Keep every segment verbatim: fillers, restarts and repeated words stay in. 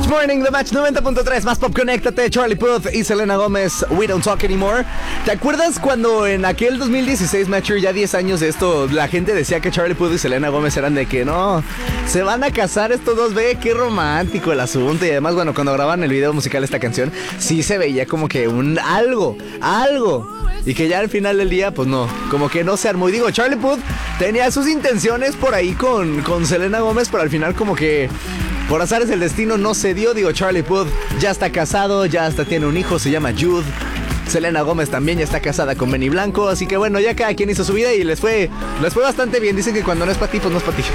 Match Morning, The Match noventa punto tres, más pop, conéctate. Charlie Puth y Selena Gómez, We Don't Talk Anymore. ¿Te acuerdas cuando en aquel dos mil dieciséis, Matcher, ya diez años de esto, la gente decía que Charlie Puth y Selena Gómez eran de que no, se van a casar estos dos? Ve, qué romántico el asunto. Y además, bueno, cuando graban el video musical de esta canción, sí se veía como que un algo, algo. Y que ya al final del día, pues no, como que no se armó. Y digo, Charlie Puth tenía sus intenciones por ahí con, con Selena Gómez, pero al final como que por azares del destino no se dio. Digo, Charlie Puth ya está casado, ya hasta tiene un hijo, se llama Jude. Selena Gómez también ya está casada con Benny Blanco. Así que bueno, ya cada quien hizo su vida y les fue, les fue bastante bien. Dicen que cuando no es para ti, pues no es para ti.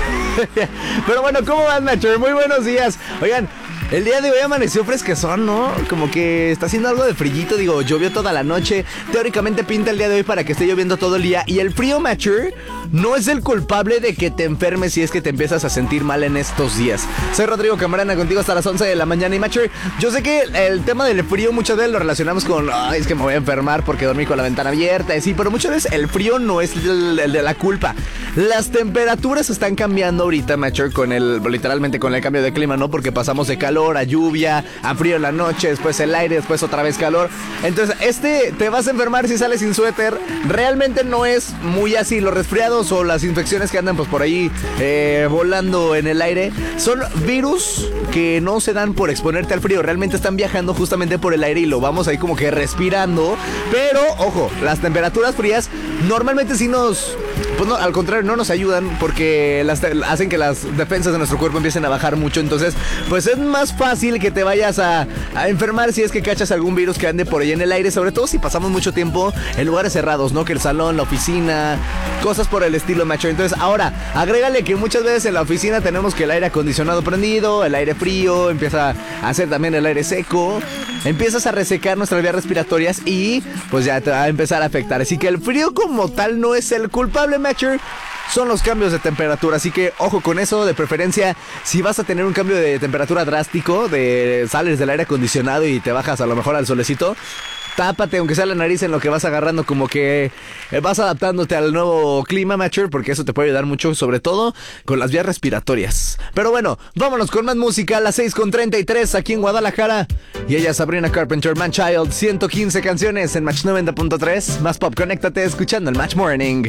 Pero bueno, ¿cómo van, Matcher? Muy buenos días. Oigan, el día de hoy amaneció fresquezón, ¿no? Como que está haciendo algo de frillito. Digo, llovió toda la noche. Teóricamente pinta el día de hoy para que esté lloviendo todo el día. Y el frío, Matcher, no es el culpable de que te enfermes si es que te empiezas a sentir mal en estos días. Soy Rodrigo Camarena, contigo hasta las once de la mañana. Y Matcher, yo sé que el tema del frío muchas veces lo relacionamos con, ay, es que me voy a enfermar porque dormí con la ventana abierta. Y sí, pero muchas veces el frío no es el, el de la culpa. Las temperaturas están cambiando ahorita, Matcher, con el, literalmente con el cambio de clima, ¿no? Porque pasamos de calor a lluvia, a frío en la noche, después el aire, después otra vez calor. Entonces, este, te vas a enfermar si sales sin suéter. Realmente no es muy así. Los resfriados o las infecciones que andan pues por ahí eh, volando en el aire son virus que no se dan por exponerte al frío. Realmente están viajando justamente por el aire y lo vamos ahí como que respirando. Pero, ojo, las temperaturas frías normalmente sí nos... Pues no, al contrario, no nos ayudan porque las, hacen que las defensas de nuestro cuerpo empiecen a bajar mucho. Entonces, pues es más fácil que te vayas a, a enfermar si es que cachas algún virus que ande por ahí en el aire. Sobre todo si pasamos mucho tiempo en lugares cerrados, ¿no? Que el salón, la oficina, cosas por el estilo, macho. Entonces, ahora, agrégale que muchas veces en la oficina tenemos que el aire acondicionado prendido, el aire frío, empieza a hacer también el aire seco. Empiezas a resecar nuestras vías respiratorias y pues ya te va a empezar a afectar. Así que el frío como tal no es el culpable, Matcher. Son los cambios de temperatura, así que ojo con eso. De preferencia, si vas a tener un cambio de temperatura drástico, de sales del aire acondicionado y te bajas a lo mejor al solecito, tápate, aunque sea la nariz, en lo que vas agarrando, como que vas adaptándote al nuevo clima, Matcher, porque eso te puede ayudar mucho, sobre todo con las vías respiratorias. Pero bueno, vámonos con más música a las seis con treinta y tres aquí en Guadalajara. Y ella es Sabrina Carpenter, Man Child, ciento quince canciones en Match noventa punto tres. Más pop, conéctate escuchando el Match Morning.